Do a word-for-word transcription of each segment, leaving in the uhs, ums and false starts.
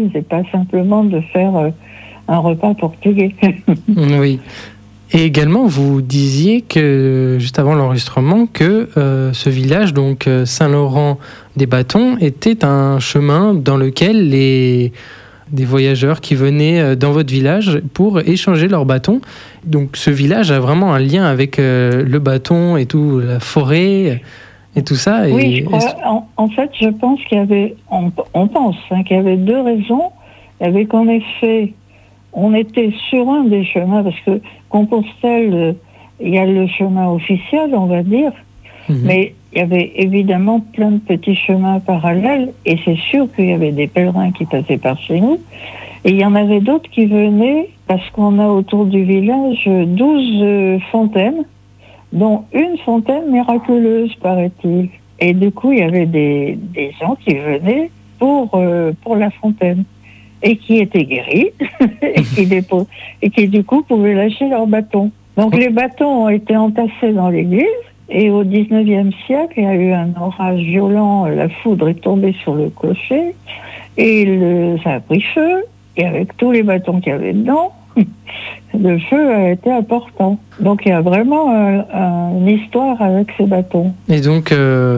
base et pas simplement de faire euh, un repas portugais. Oui. Et également, vous disiez que, juste avant l'enregistrement, que euh, ce village, donc euh, Saint-Laurent-des-Bâtons, était un chemin dans lequel les des voyageurs qui venaient dans votre village pour échanger leurs bâtons. Donc ce village a vraiment un lien avec euh, le bâton et tout, la forêt et tout ça. Et oui, je crois. En, en fait, je pense qu'il y avait, on, on pense hein, qu'il y avait deux raisons. Il y avait qu'en effet, on était sur un des chemins, parce que Compostelle, euh, il y a le chemin officiel, on va dire, mmh. mais il y avait évidemment plein de petits chemins parallèles, et c'est sûr qu'il y avait des pèlerins qui passaient par chez nous, et il y en avait d'autres qui venaient, parce qu'on a autour du village douze fontaines, dont une fontaine miraculeuse, paraît-il. Et du coup, il y avait des, des gens qui venaient pour, euh, pour la fontaine, et qui étaient guéris, et, qui dépos- et qui du coup pouvaient lâcher leurs bâtons. Donc les bâtons ont été entassés dans l'église, et au dix-neuvième siècle, il y a eu un orage violent, la foudre est tombée sur le clocher, et le, ça a pris feu, et avec tous les bâtons qu'il y avait dedans, le feu a été important. Donc il y a vraiment un, un, une histoire avec ces bâtons. Et donc, euh,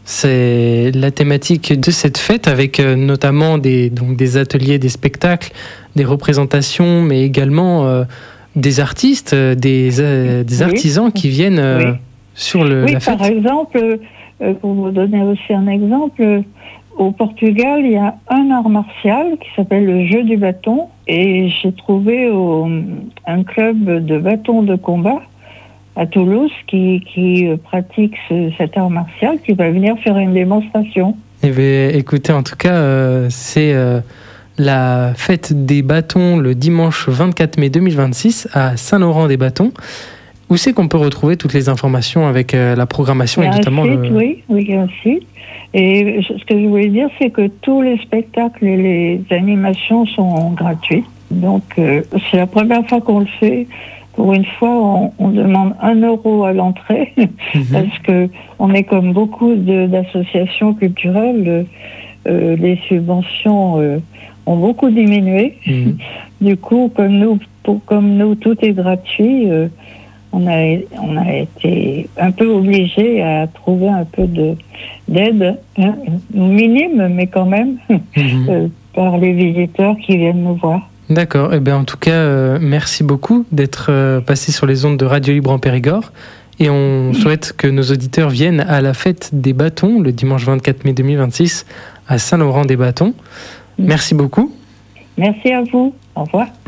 c'est la thématique de cette fête, avec euh, notamment des, donc des ateliers, des spectacles, des représentations, mais également euh, des artistes, des, euh, des artisans oui. qui viennent... Euh, oui. Sur le, oui, la fête. Par exemple, euh, pour vous donner aussi un exemple, euh, au Portugal, il y a un art martial qui s'appelle le jeu du bâton, et j'ai trouvé au, un club de bâton de combat à Toulouse qui, qui pratique ce, cet art martial, qui va venir faire une démonstration. Eh bien, écoutez, en tout cas, euh, c'est euh, la fête des bâtons le dimanche vingt-quatre mai deux mille vingt-six à Saint-Laurent-des-Bâtons. Où c'est qu'on peut retrouver toutes les informations avec euh, la programmation et notamment site, le... Oui, oui, il y a un site. Et ce que je voulais dire, c'est que tous les spectacles et les animations sont gratuits. Donc, euh, c'est la première fois qu'on le fait. Pour une fois, on, on demande un euro à l'entrée mm-hmm. parce que on est comme beaucoup de, d'associations culturelles. Euh, les subventions euh, ont beaucoup diminué. Mm-hmm. Du coup, comme nous, pour, comme nous, tout est gratuit. Euh, On a, on a été un peu obligé à trouver un peu de, d'aide, hein, minime, mais quand même, mmh. euh, par les visiteurs qui viennent nous voir. D'accord. Eh bien, en tout cas, euh, merci beaucoup d'être euh, passé sur les ondes de Radio Libre en Périgord. Et on mmh. souhaite que nos auditeurs viennent à la fête des bâtons le dimanche vingt-quatre mai deux mille vingt-six à Saint-Laurent-des-Bâtons. Mmh. Merci beaucoup. Merci à vous. Au revoir.